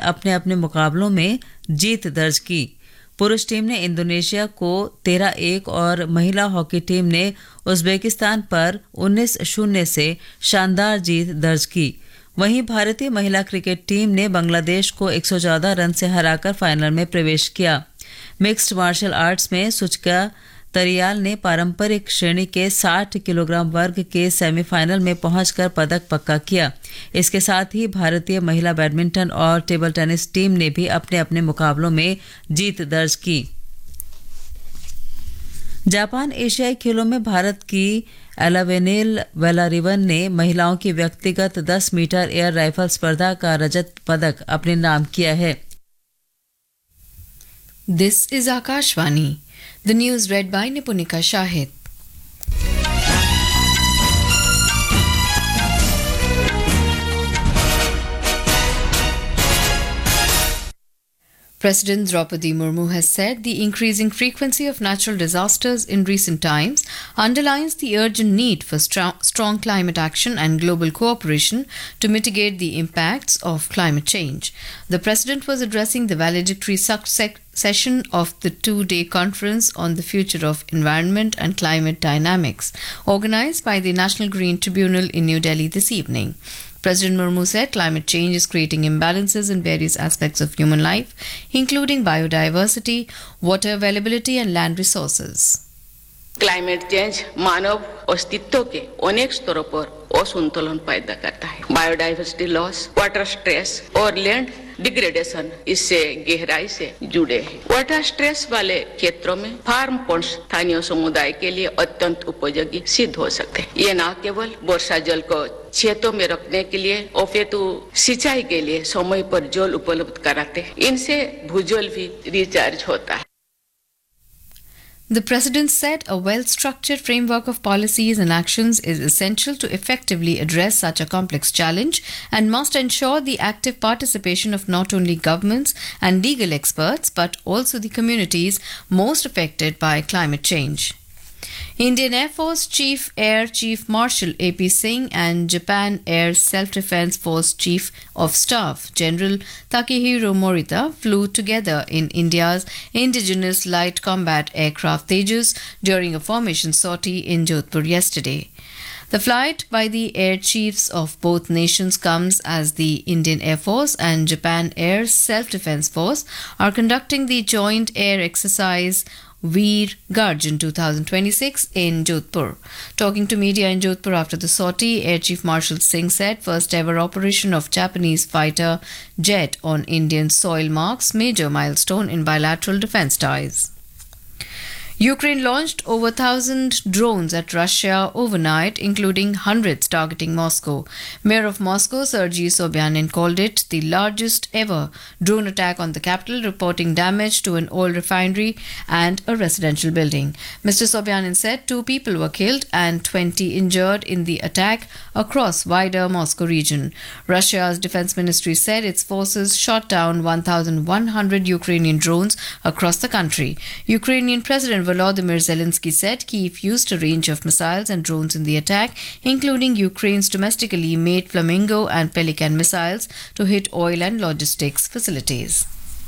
अपने अपने मुकाबलों में जीत दर्ज की। पुरुष टीम ने इंडोनेशिया को 13-1 और महिला हॉकी टीम ने उज़्बेकिस्तान पर 19-0 से शानदार जीत दर्ज की। वहीं भारतीय महिला क्रिकेट टीम ने बांग्लादेश को 114 रन से हराकर फाइनल में प्रवेश किया। मिक्स्ड मार्शल आर्ट्स में सुचका तरियाल ने पारंपरिक श्रेणी के 60 किलोग्राम वर्ग के सेमीफाइनल में पहुंचकर पदक पक्का किया। इसके साथ ही भारतीय महिला बैडमिंटन और टेबल टेनिस टीम ने भी अपने अपने मुकाबलों में जीत दर्ज की। जापान एशियाई खेलों में भारत की एलावेनिल वेलारिवन ने महिलाओं की व्यक्तिगत 10 मीटर एयर राइफल स्पर्धा का रजत पदक अपने नाम किया है। This is Akashvani. The news read by Nipunika Shahid. President Draupadi Murmu has said the increasing frequency of natural disasters in recent times underlines the urgent need for strong climate action and global cooperation to mitigate the impacts of climate change. The president was addressing the valedictory session of the two-day conference on the future of environment and climate dynamics, organized by the National Green Tribunal in New Delhi this evening. President Murmu said climate change is creating imbalances in various aspects of human life, including biodiversity, water availability, and land resources. Climate change मानव अस्तित्व के अनेक स्तरों पर असंतुलन पैदा करता है। Biodiversity loss, water stress और लैंड डिग्रेडेशन इससे गहराई से जुड़े हैं। वाटर स्ट्रेस वाले क्षेत्रों में फार्म पॉन्ड्स स्थानीय समुदाय के लिए अत्यंत उपयोगी सिद्ध हो सकते हैं। ये न केवल वर्षा जल को खेतों में रखने के लिए अपितु सिंचाई के लिए समय पर जल उपलब्ध कराते हैं। इनसे भूजल भी रिचार्ज होता है। The President said a well-structured framework of policies and actions is essential to effectively address such a complex challenge and must ensure the active participation of not only governments and legal experts but also the communities most affected by climate change. Indian Air Force Air Chief Marshal A.P. Singh and Japan Air Self-Defense Force Chief of Staff General Takehiro Morita flew together in India's indigenous light combat aircraft Tejas during a formation sortie in Jodhpur yesterday. The flight by the air chiefs of both nations comes as the Indian Air Force and Japan Air Self-Defense Force are conducting the joint air exercise Veer Garjan 2026 in Jodhpur. Talking to media in Jodhpur after the sortie, Air Chief Marshal Singh said first ever operation of Japanese fighter jet on Indian soil marks major milestone in bilateral defense ties. Ukraine launched over 1,000 drones at Russia overnight, including hundreds targeting Moscow. Mayor of Moscow, Sergei Sobyanin, called it the largest ever drone attack on the capital, reporting damage to an oil refinery and a residential building. Mr. Sobyanin said 2 people were killed and 20 injured in the attack across wider Moscow region. Russia's defense ministry said its forces shot down 1,100 Ukrainian drones across the country. Ukrainian President Volodymyr Zelensky said Kyiv used a range of missiles and drones in the attack, including Ukraine's domestically made Flamingo and Pelican missiles to hit oil and logistics facilities.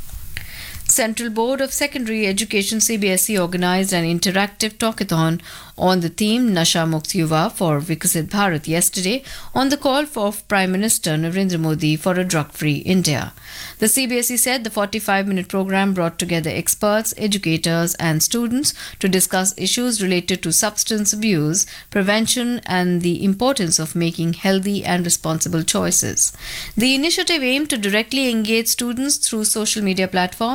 Central Board of Secondary Education CBSE organized an interactive talkathon on the theme Nasha Mukt Yuva for Viksit Bharat yesterday on the call of Prime Minister Narendra Modi for a drug-free India. The CBSE said the 45-minute program brought together experts, educators and students to discuss issues related to substance abuse, prevention and the importance of making healthy and responsible choices. The initiative aimed to directly engage students through social media platforms